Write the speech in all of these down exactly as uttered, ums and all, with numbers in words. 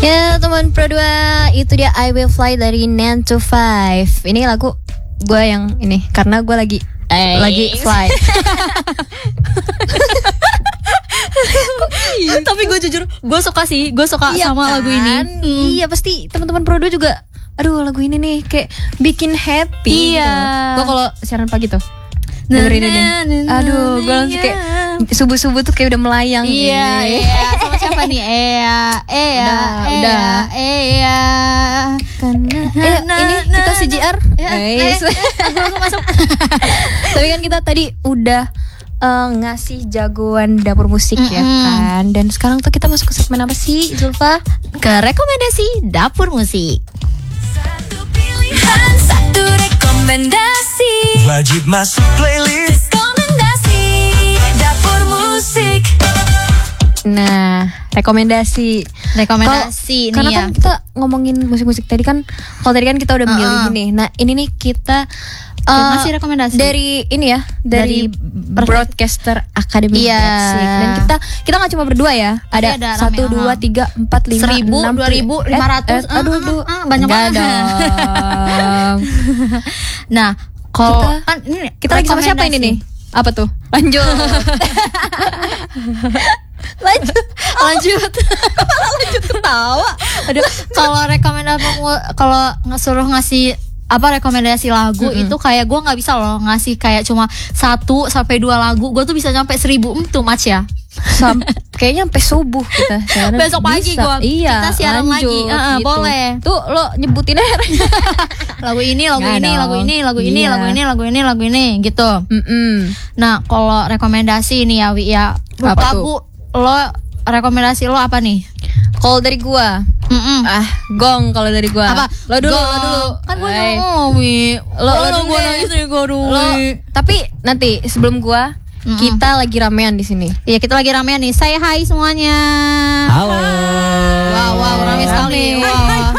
Ya teman Pro dua, itu dia I Will Fly dari nine to five. Ini lagu gue yang ini karena gue lagi eh, lagi fly. Tapi gue jujur, gue suka sih, gue suka iya sama kan? lagu ini. Hmm. Iya pasti teman-teman Pro dua juga. Aduh lagu ini nih kayak bikin happy. Iya. Gitu. Gue kalau siaran pagi tuh dengerin ini. Aduh, gue langsung kayak subuh-subuh tuh kayak udah melayang. Iya, iya. Sama siapa nih? Ea, Ea, udah, Ea. Karena eh, ini kita C J R. Guys. Aku masuk. Tapi kan kita tadi udah uh, ngasih jagoan dapur musik Mm-mm. ya kan. Dan sekarang tuh kita masuk ke segmen apa sih, Zulfa? Ke rekomendasi dapur musik. Satu pilihan, satu rekomendasi. Wajib masuk playlist Rekomendasi dapur musik. Nah, rekomendasi. Rekomendasi Kalo- nih karena ya. kan kita ngomongin musik-musik tadi kan, kalau tadi kan kita udah milih Uh-uh. nih. Nah, ini nih kita Kita uh, ngasih rekomendasi. dari ini ya, dari, Dari Broadcaster Academy Iya. Music. Dan kita kita nggak cuma berdua ya, Tapi ada ada rame, satu dua uh-huh. tiga empat lima Seribu, enam dua ribu, lima ratus. eh, aduh, Uh, uh, aduh, uh, banyak Enggak banget. dong. Nah, kalau Kita- kan ini Kita lagi sama siapa ini nih? Apa tuh? Lanjut. Lanjut. Lanjut. Lanjut ketawa. Aduh, kalau rekomendasi kalau ngesuruh ngasih apa rekomendasi lagu Mm-mm. itu kayak gue nggak bisa loh ngasih kayak cuma satu sampai dua lagu. Gue tuh bisa nyampe seribu. Hmm, too much ya. Sam, kayaknya sampai subuh kita siaran. Besok pagi Bisa. gua- iya, kita siaran lanjut, lagi. Uh-uh, gitu. boleh. Tuh lo nyebutin aja. Lagu ini, lagu Nggak ini, dong. lagu ini, lagu ini, Iya. lagu ini, lagu ini, lagu ini, gitu. Mm-mm. Nah, kalau rekomendasi nih ya, Wi ya. Apa Lagu lo rekomendasi lo apa nih? Kalau dari gua, Mm-mm. ah, gong kalau dari gua. Apa? Lo dulu, Go. lo dulu. Kan gue Eh, ngomong, Wi. Lo, lo, dulu gue deh. nangis nih gue dulu. Lo, tapi nanti sebelum gua, Mm-mm. kita lagi ramean di sini. Iya, kita lagi ramean nih. Say hi semuanya. Halo. Wow, wow, rame sekali. Rame. Wow.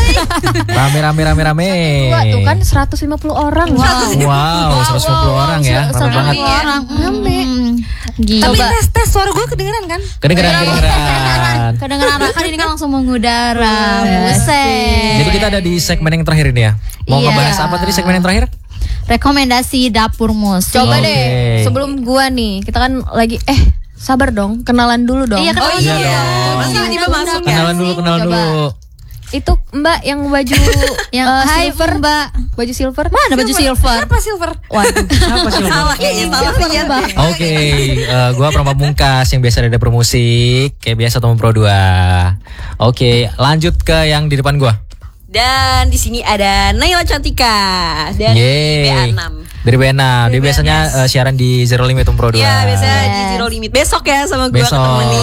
Rame rame rame rame. Gua tuh kan seratus lima puluh orang. Wow. Wow, seratus lima puluh orang ya. Rame seratus banget. lima puluh orang. Rame. Hmm. Gila. Tapi Coba. tes tes suara gue kedengeran kan? Kedengeran kedengeran. Kedengeran kan ini kan langsung mengudara. Yes. Buset. Jadi kita ada di segmen yang terakhir ini ya. Mau Iya. ngebahas apa tadi segmen yang terakhir? Rekomendasi dapur musik. Coba Oke. deh, sebelum gua nih, kita kan lagi eh sabar dong, kenalan dulu dong. Iya, kenalan iya dulu. dong. Masa tiba-tiba masuk ya? Kenalan dulu, kenalan Coba. dulu. Itu Mbak yang baju Yang eh, hai silver, Mbak. baju silver. Mana baju silver? Siapa silver? Waduh. Siapa sih? Salah kayaknya salah lihat. Oke, eh, gua Prampa Mungkas yang biasa ada dapur musik, kayak biasa teman Pro dua. Oke, lanjut ke yang di depan gua. Dan di sini ada Naila Cantika dari Yeay. B A enam. Dari B A enam. Dia Dari biasanya B A enam. eh, siaran di Zero Limit Teman Pro dua. Iya, biasanya di Yes. Zero Limit. Besok ya sama gue Besok. ketemu nih.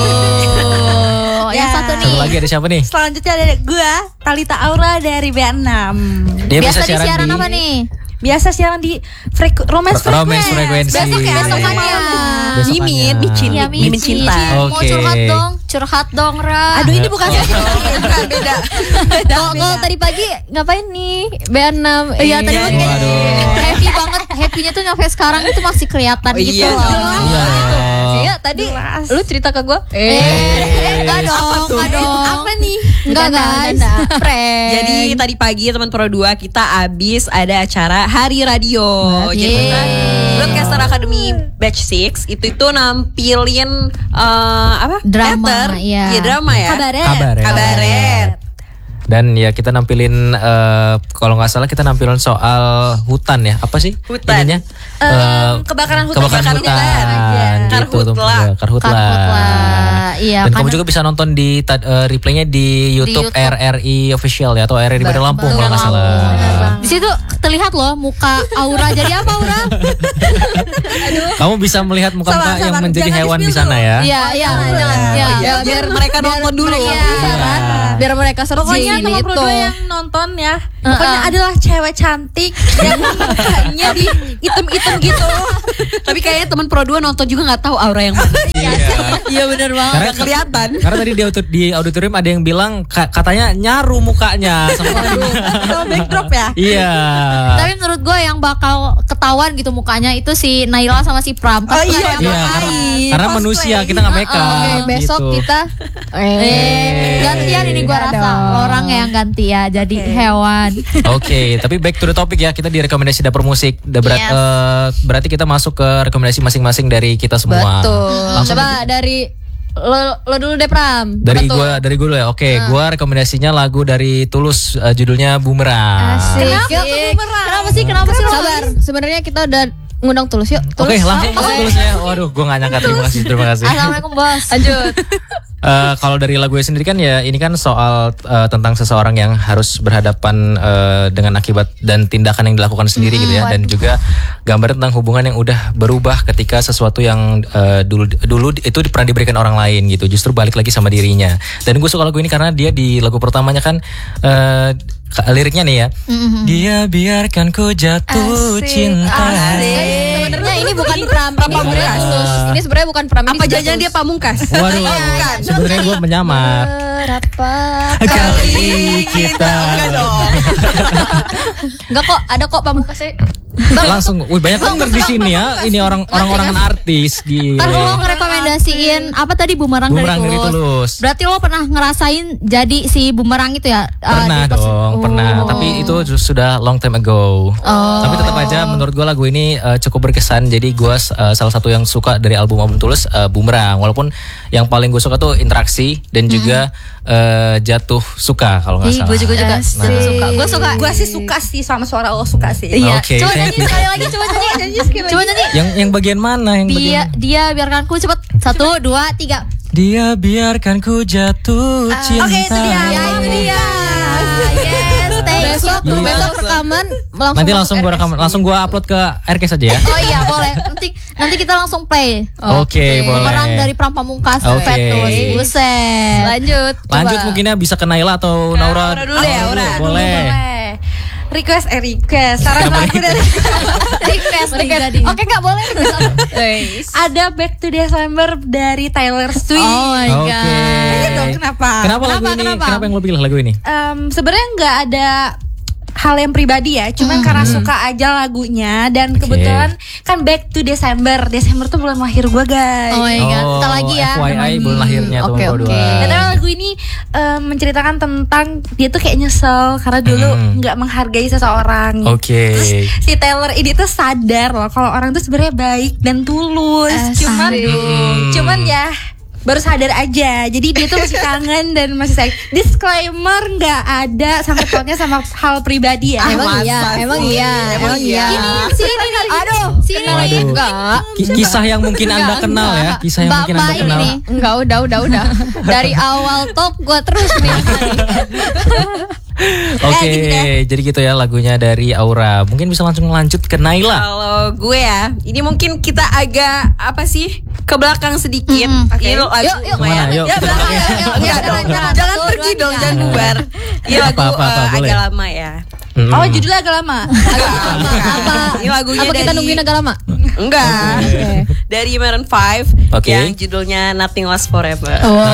Oh, yang Ya. satu nih. Satu lagi ada siapa nih? Selanjutnya ada gue, Talita Aura dari B A enam. Dia Biasa di siaran siaran di apa nih? Biasa siaran di freku, Romance Frequency. Romance Frequency. Besok ya, Besokannya. Besokannya. Mimin, micin, Iya, mimin Mici. cinta. Mau Oke. curhat dong, curhat dong, Ra. Aduh, ini bukan Oh. bukan beda. Kalau kalau tadi pagi ngapain nih? B A enam. Iya, tadi pagi kayak Waduh. happy banget. Happy-nya tuh nyampe sekarang itu masih kelihatan Oh, gitu iya loh. dong. Iya. Iya, tadi Jelas. lu cerita ke gua. Eh, enggak dong, enggak dong. Apa nih? Enggak, Bercanda, guys. bercanda. Prank. Jadi tadi pagi teman Pro dua kita abis ada acara Hari Radio. Jadi kita Yeay. Broadcaster Academy Batch six itu itu nampilin eh, apa? Drama, Teater. iya. Iya, drama ya. Kabaret. Kabaret. Kabaret. Dan ya kita nampilin eh, kalau nggak salah kita nampilin soal hutan ya. Apa sih? Hutan. Ininya? Em, Eh, kebakaran hutan. Kebakaran Kebakaran hutan. hutan. Gitu, Karhutla. Teman. Karhutla. Karhutla. Iya, Dan kamu karena- juga bisa nonton di ta- eh, replaynya di YouTube, YouTube. R R I official ya atau R R I Bandar Lampung kalau nggak salah. Di situ terlihat loh muka Aura. Jadi apa Aura? Kamu bisa melihat muka-muka Sabar, yang sabar. menjadi Jangan hewan di di-spill sana dulu. ya. Iya, iya, jangan. Oh, Ya, iya, biar biar mereka nonton dulu. Iya. Biar mereka searching Pokoknya teman Pro itu. dua yang nonton ya, Pokoknya adalah cewek cantik yang mukanya di item-item gitu. Tapi kayaknya teman Pro dua nonton juga nggak tahu Aura yang mana. Iya bener banget. Karena Nggak kelihatan. Karena tadi di, auto- di auditorium ada yang bilang ka- katanya nyaru mukanya sama Sama backdrop ya. Iya. Tapi menurut gue yang bakal ketahuan gitu mukanya itu si Naila sama si Pram. Oh iya, Kan Iya, karena, karena manusia kita nggak make up. Oke, besok gitu. kita Eh, gantian ini gue Iya rasa dong. orang yang ganti ya jadi hewan. Oke, tapi back to the topic ya. Kita di rekomendasi dapur musik. Da- berat- Yes. eh, berarti kita masuk ke rekomendasi masing-masing dari kita semua. Betul. Langsung Coba dari lo, lo dulu deh Pram. dari Apa tuh? gua dari gua dulu ya. Oke, gua rekomendasinya lagu dari Tulus, eh, judulnya Bumerang. Asik. Kenapa? Yuk. Kenapa sih? Kenapa sih? Sabar. Sebenarnya kita udah ngundang Tulus yuk. Tulus. Oke, langsung ke Tulusnya. Waduh, gua gak nyangka. Terima kasih, terima kasih. Assalamualaikum bos. Lanjut. Eh, kalau dari lagunya sendiri kan ya ini kan soal eh, tentang seseorang yang harus berhadapan eh, dengan akibat dan tindakan yang dilakukan sendiri gitu ya, dan juga gambar tentang hubungan yang udah berubah ketika sesuatu yang eh, dulu dulu itu pernah diberikan orang lain gitu justru balik lagi sama dirinya. Dan gue suka lagu ini karena dia di lagu pertamanya kan eh, ka- liriknya nih ya, dia biarkan ku jatuh cinta. Guys, sebenarnya ini bukan Pram, ini sebenarnya Tulus. Ini sebenarnya bukan Pram. ini Apa sudah jangan dia Tulus. pamungkas? Waduh, sebenarnya gue menyamar. Berapa Kali kita Enggak kok, ada kok pamungkasnya. langsung, wih banyak banget di sini ya. Ini orang orang-orang artis di Kan lo ngerekomendasiin apa tadi bumerang, Bumerang dari dari Tulus. Tulus. Berarti lo pernah ngerasain jadi si bumerang itu ya? Ah, Pernah di pas- dong, Oh. pernah. Tapi itu sudah long time ago. Tapi tetap aja menurut gue lagu ini uh, cukup berkesan. Jadi gue uh, salah satu yang suka dari album-album Tulus, uh, Bumerang. Walaupun yang paling gue suka tuh Interaksi dan juga uh, Jatuh Suka kalau nggak Ih, salah. gue juga juga Asik. Jatuh suka. Gue suka. Gue sih suka sih sama suara lo suka sih. Iya. Oke, Coba thank nyanyi you. sekali lagi. Coba nyanyi. Coba nyanyi. Yang yang bagian mana? Yang Dia bagian dia biarkan ku cepet. Satu dua tiga. Dia biarkan ku jatuh cinta. Oke, itu dia. Ya itu dia. Yes, thank you. Besok, Iya. besok rekaman langsung Nanti masuk langsung gue R S. rekam, langsung gue upload ke R K saja ya. Oh iya boleh. Nanti nanti kita langsung play. Oke, boleh. Bumerang dari Pram Pamungkas. Oke. Fat Tulus. Buset. Lanjut. coba. Lanjut mungkinnya bisa ke Naila atau Naura. Naura dulu deh, Oh, Naura. Boleh. Request eh request. Saran lagu dari Request nih jadi. Oke nggak boleh. ada Back to December dari Taylor Swift. Oh my Oke. god. Iya dong, kenapa? Kenapa lagu Kenapa, ini? kenapa? Kenapa yang lo pilih lagu ini? Em, sebenarnya nggak ada hal yang pribadi ya, cuman karena suka aja lagunya dan Oke. kebetulan kan Back to December. Desember tuh bulan lahir gue guys. Oh my god. Kita lagi ya. F Y I bulan lahirnya Oke, teman Pro oke. dua. Dan emang lagu ini em, menceritakan tentang dia tuh kayak nyesel karena dulu Hmm. nggak menghargai seseorang. Oke. Terus si Taylor ini tuh sadar loh kalau orang tuh sebenarnya baik dan tulus. Asik. Cuman cuman ya baru sadar aja. Jadi dia tuh masih kangen dan masih sayang. Disclaimer nggak ada sangkut pautnya sama hal pribadi ya. Emang iya, emang iya, emang iya. Ini sini nih. Aduh, sini nih. Waduh. Enggak. Ki- Kisah yang mungkin Anda kenal ya, kisah yang mungkin Anda Mbak-mbak kenal. ini. Enggak, udah, udah, udah. Dari awal talk gua terus nih. Oke, jadi gitu ya lagunya dari Aura. Mungkin bisa langsung lanjut ke Naila. Kalau gue ya, ini mungkin kita agak apa sih ke belakang sedikit. Ini lagu Yuk, yuk. lumayan. Kemana? Yuk, Ya, kita belakang. yuk, yuk. Enggak Jalan, dong, jalan. jangan Satu, pergi dua, dong, tiga. jangan bubar. Ini lagu Apa, apa, apa, eh, boleh. agak lama ya. Hmm. Oh judulnya agak lama. Agak lama. Apa? Ini lagunya Apa kita dari nungguin agak lama? Enggak. Dari Maroon five Oke. yang judulnya Nothing Lasts Forever.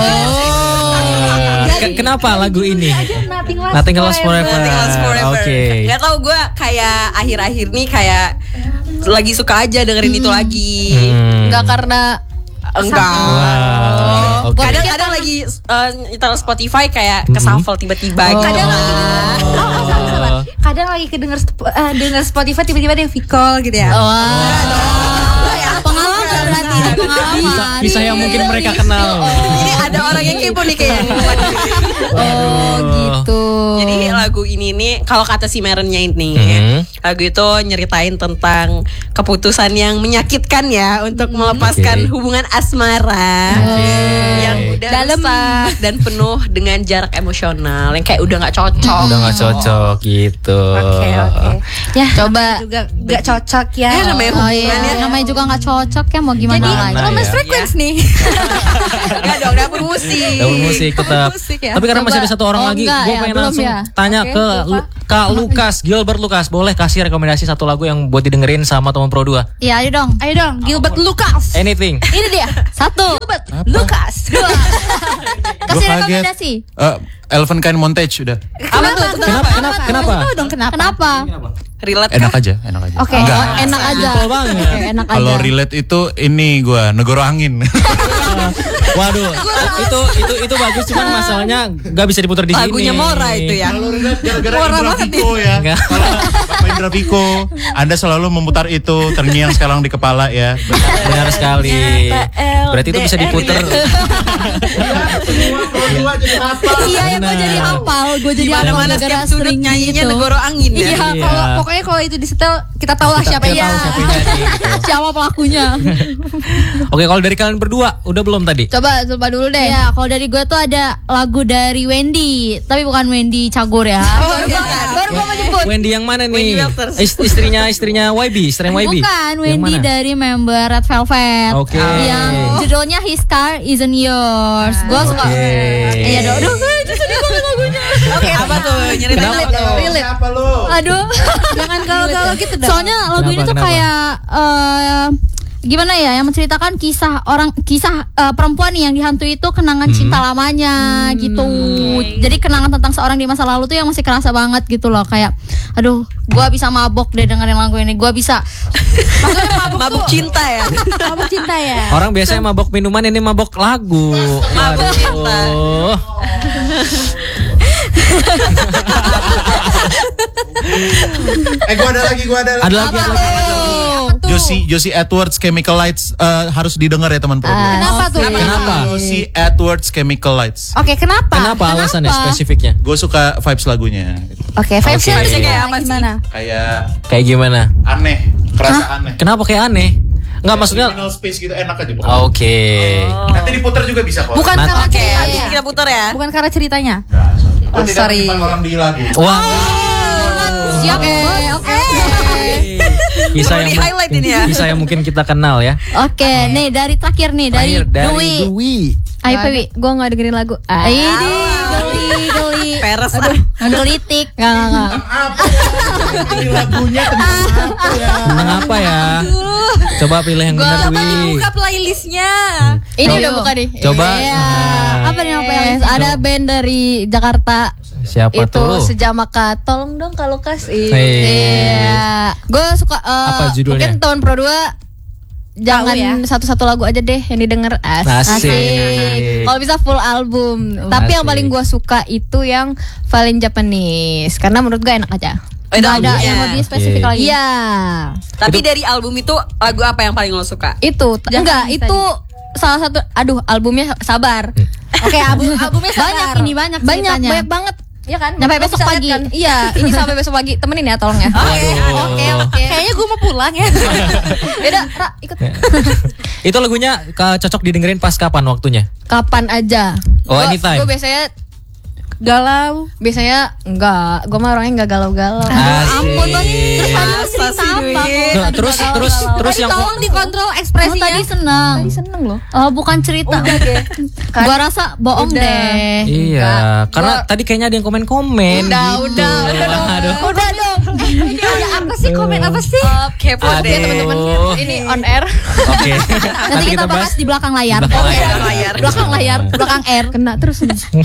Eh, ke- kenapa lagu ini? Nothing Nothing Lasts Forever. Nothing Lasts Forever. Oke. Gak tau gue kayak akhir-akhir nih kayak lagi suka aja dengerin itu lagi. Hmm. Enggak karena Enggak. Wow. Oke. Kadang-kadang lagi uh, nyetel Spotify kayak ke shuffle tiba-tiba gitu. Kadang lagi Oh. Oh, oh, sabar, sabar. Kadang lagi kedenger sp- eh, denger Spotify tiba-tiba ada yang V-call gitu ya. Pengalaman berarti ini pengalaman. Kisah, kisah yang mungkin mereka kenal. Ini ada orang yang kepo nih kayaknya. Oh gitu. Jadi lagu ini nih kalau kata si Maroonnya ini, Mhm. lagu itu nyeritain tentang keputusan yang menyakitkan ya untuk melepaskan Oke. hubungan asmara yang udah rusak dan penuh dengan jarak emosional yang kayak udah nggak cocok. Udah gak cocok gitu. Oke oke. Ya, Coba Juga gak cocok ya. Eh, namanya Oh hubungan iya, ya. namanya juga nggak cocok ya mau gimana Jadi lagi. Nah, Romance ya. Frequency nih. Enggak dong, dapur musik. Dapur musik tetap. musik ya. Tapi karena masih Coba. ada satu orang Oh, lagi, enggak gue ya, pengen belum langsung ya? tanya ke Lu- Kak Lukas, Gilbert Lukas. Boleh kasih rekomendasi satu lagu yang buat didengerin sama teman Pro dua. Iya, ayo dong. Ayo dong, Gilbert Lucas. Anything. Ini dia. Satu. Gilbert Lucas. Dua. Kasih Gua kaget. rekomendasi. Eh, Elephant Kind Montage udah. Apa tuh? Kenapa? Kenapa? Kenapa? Tahu dong kenapa? Kenapa? Relate Enak aja, enak aja. Oke. Enggak. Oh, enak aja. Simpel banget. Oke, enak aja. Kalau relate itu ini gua Negoro Angin. Waduh, itu itu itu bagus cuman masalahnya nggak bisa diputar di sini. Lagunya Mora itu ya. Kalau relate gara-gara Murah Indra banget Viko ya. Enggak. Kalau Bapak Indra Viko, Anda selalu memutar itu terngiang sekarang di kepala ya. Benar sekali. Berarti itu bisa diputar. Iya, ya gue jadi hafal, gue jadi hafal Mana-mana gara-gara setiap sudut sering nyanyinya gitu. Negoro Angin ya. Iya, Iya. kalau pokoknya kalau itu disetel kita tahu lah Kita- siapa kita ya. tahu siapa yang nyanyi, gitu. Siapa pelakunya? Oke, kalau dari kalian berdua udah belum tadi? Coba coba dulu deh. Ya, kalau dari gue tuh ada lagu dari Wendy, tapi bukan Wendy Cagur ya. Baru baru gua mau jemput. Wendy yang mana Wendy nih? Welters. Ist- istrinya istrinya Y B, istrinya Y B. Bukan, Yang Wendy mana? dari member Red Velvet. Oke. Yang judulnya His Car Isn't Yours. Gue suka. Iya dong. Aduh, itu sedih banget lagunya. Oke, apa tuh? Nyeritain Kenapa apa tuh? Relate. Apa lu? Aduh. Jangan galau-galau gitu dong. Soalnya lagu ini Kenapa, tuh kenapa? kayak eh, gimana ya, yang menceritakan kisah orang kisah eh, perempuan nih yang dihantui itu kenangan cinta lamanya gitu. Jadi kenangan tentang seorang di masa lalu tuh yang masih kerasa banget gitu loh, kayak aduh, gua bisa mabok deh dengerin lagu ini. Gua bisa Mabuk cinta ya. Kamu cinta ya. Orang biasanya mabok minuman, ini mabok lagu. Mabok cinta. Aduh. Eh gua ada lagi, gua ada lagi. Ada lagi, ada lagi. Josie Josie Edwards Chemical Lights eh, harus didengar ya teman Pro. Kenapa tuh? Kenapa? Josie Edwards Chemical Lights. Oke, kenapa? Kenapa alasannya spesifiknya? Gue suka vibes lagunya. Oke, vibes-nya Oke. vibes-nya Kayak apa sih? gimana? Kayak Kayak gimana? aneh, kerasa aneh. Kenapa kayak aneh? Enggak, maksudnya Liminal space gitu enak aja pokoknya. oke. Nanti diputar juga bisa kok. Bukan Nah, karena Oke, ceritanya. habis kita putar ya. Bukan karena ceritanya. Gue Oh, tidak sorry. menyimpan orang di lagu. Wah. siap. Oke, oke. Kisah Perlu yang di-highlight mungkin- ini ya. Kisah yang mungkin kita kenal ya. Oke, nih dari terakhir nih dari Terakhir dari Dwi. Dwi. Ayo Pewi. Gue nggak dengerin lagu. Ah. Ini geli geli. Peres ah. Gelitik. Nggak nggak nggak. Apa? Ini lagunya tentang apa ya? Tentang apa ya? Coba pilih yang benar Dwi. Buka playlistnya. Ini Ayo. udah buka nih. Coba. Iya. Nah, Apa nih apa yang Yes, ada band dari Jakarta. siapa Itu tuh? Sejamaka. Tolong dong kalau kasih. Hey. Iya. Gue suka eh, Apa judulnya? Mungkin tahun Pro dua jangan ya? satu-satu lagu aja deh yang didengar. Asik. Asik. Kalau bisa full album. Tapi yang Asik. paling gue suka itu yang Valen Japanese karena menurut gue enak aja. Oh, itu Nggak ada albumnya. yang lebih spesifik Oke. lagi. Iya. Tapi dari album itu lagu apa yang paling lo suka? Itu Jangan enggak bisa itu salah satu aduh albumnya Sabar. Oke, album albumnya Banyak Sabar. ini banyak Banyak ceritanya. banyak banget. Ya kan? Nyampe Lo besok bisa lihat pagi. kan? Iya, ini sampai besok pagi. Temenin ya tolong ya. Oke, Oke, oke. Kayaknya gue mau pulang ya. Beda, Ra, ikut. Itu lagunya ka- cocok didengerin pas kapan waktunya? Kapan aja. Oh, anytime. Gue biasanya Galau. biasanya enggak. Gue mah orangnya enggak galau-galau. Asik. Ampun Bang, terus tadi lu Masa cerita sih, apa? Dwi? kok? Nah, terus terus terus yang Tolong dikontrol Oh, ekspresinya. tadi senang. Tadi seneng loh. Oh, bukan cerita. Udah deh. Gua rasa bohong Udah. deh. Iya, karena tadi kayaknya ada yang komen-komen. Udah, gitu. udah, udah dong. Aduh. Udah dong. Ini ada apa sih? Komen apa sih? Oh, kepo Aduh. deh Teman-teman ini on air. Oke. Nanti kita bahas di belakang layar. Di belakang Oke. layar. layar. Belakang layar, belakang air. Kena terus.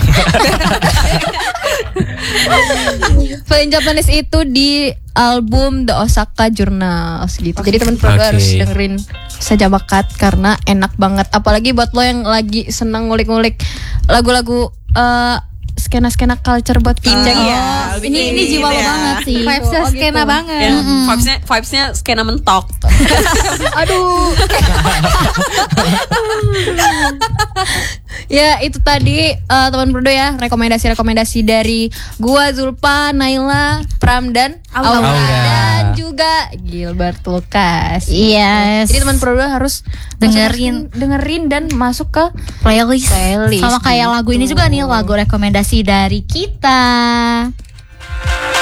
Valen Japanese itu di album The Osaka Journals gitu. Jadi teman Pro Oke. harus dengerin Sejabakat karena enak banget. Apalagi buat lo yang lagi seneng ngulik-ngulik lagu-lagu eh, skena-skena culture buat pinceng Iya, ya. lebih Ini ini kayak jiwa gitu lo ya. banget sih. Vibesnya Oh, skena gitu. banget. Ya, vibesnya vibesnya skena mentok. Aduh. Ya itu tadi eh, teman Prodo ya rekomendasi-rekomendasi dari gua, Zulpa, Naila, Pram dan Aura, Aura. dan juga Gilbert Lucas. Yes. Jadi teman Prodo harus Dengerin. masuk- dengerin dan masuk ke playlist. Playlist, Sama kayak lagu ini gitu. juga nih lagu rekomendasi dari kita.